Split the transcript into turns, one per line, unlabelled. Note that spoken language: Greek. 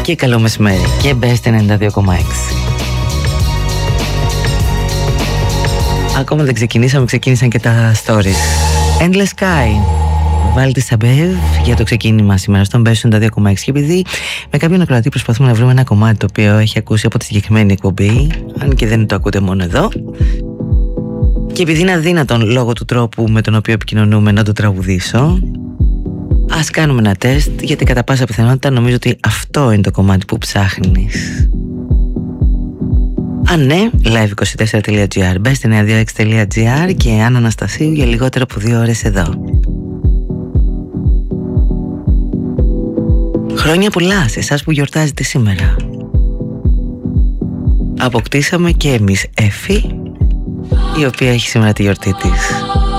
Και καλό μεσημέρι. Και Best 92,6. Ακόμα δεν ξεκινήσαμε, ξεκίνησαν και τα stories. Endless Sky. Βάλτε Σαμπεύ για το ξεκίνημα σήμερα στον Best 92,6. Και επειδή με κάποιον ακροατή προσπαθούμε να βρούμε ένα κομμάτι το οποίο έχει ακούσει από τη συγκεκριμένη εκπομπή, αν και δεν το ακούτε μόνο εδώ, και επειδή είναι αδύνατον λόγω του τρόπου με τον οποίο επικοινωνούμε να το τραγουδήσω, ας κάνουμε ένα τεστ, γιατί κατά πάσα πιθανότητα νομίζω ότι αυτό είναι το κομμάτι που ψάχνεις. Αν ναι, live24.gr, best926.gr και Άννα Αναστασίου για λιγότερο από 2 ώρες εδώ. Χρόνια πολλά σε εσάς που γιορτάζετε σήμερα. Αποκτήσαμε και εμείς Εφη, η οποία έχει σήμερα τη γιορτή της.